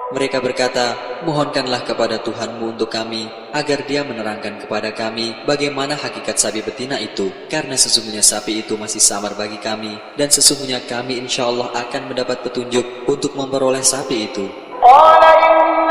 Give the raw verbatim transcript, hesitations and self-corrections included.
Mereka berkata, mohonkanlah kepada Tuhanmu untuk kami, agar dia menerangkan kepada kami bagaimana hakikat sapi betina itu, karena sesungguhnya sapi itu masih samar bagi kami, dan sesungguhnya kami insya Allah akan mendapat petunjuk untuk memperoleh sapi itu.